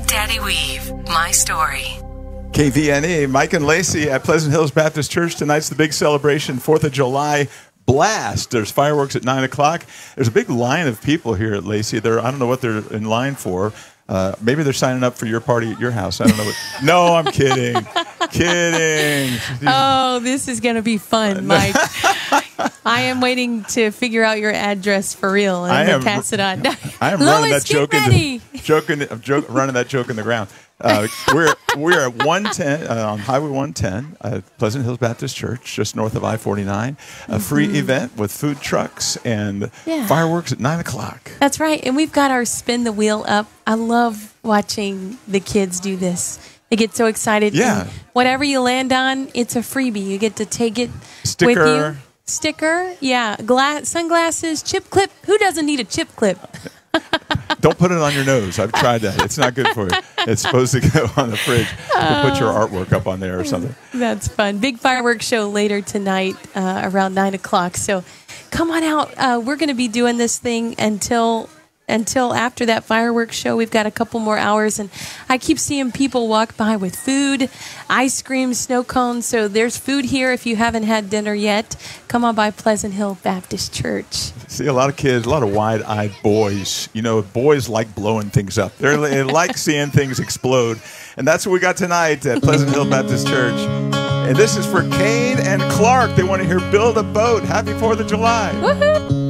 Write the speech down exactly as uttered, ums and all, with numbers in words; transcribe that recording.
Daddy Weave, my story. K V N E, Mike and Lacey at Pleasant Hills Baptist Church. Tonight's the big celebration, fourth of July blast. There's fireworks at nine o'clock. There's a big line of people here at Lacey. They're, I don't know what they're in line for. Uh, maybe they're signing up for your party at your house. I don't know. What, no, I'm kidding. Kidding. Oh, this is going to be fun, Mike. I am waiting to figure out your address for real and I then am, pass it on. I am Lois, running that joke in ready. the, joking, joke, running that joke in the ground. Uh, we're we're at one ten uh, on Highway one ten, uh, Pleasant Hills Baptist Church, just north of I forty-nine. A mm-hmm. free event with food trucks and yeah. fireworks at nine o'clock. That's right, and we've got our spin the wheel up. I love watching the kids do this. They get so excited. Yeah. And whatever you land on, it's a freebie. You get to take it Sticker. with you. Sticker, yeah. Glass, sunglasses, chip clip. Who doesn't need a chip clip? Don't put it on your nose. I've tried that. It's not good for you. It's supposed to go on the fridge. You put your artwork up on there or something. That's fun. Big fireworks show later tonight uh, around nine o'clock. So come on out. Uh, we're going to be doing this thing until until after that fireworks show. We've got a couple more hours, and I keep seeing people walk by with food, ice cream, snow cones. So there's food here if you haven't had dinner yet. Come on by Pleasant Hill Baptist Church. See a lot of kids, a lot of wide-eyed boys. You know, boys like blowing things up. They're, they like seeing things explode. And that's what we got tonight at Pleasant Hill Baptist Church. And this is for Kane and Clark. They want to hear Build a Boat. Happy fourth of July. Woohoo!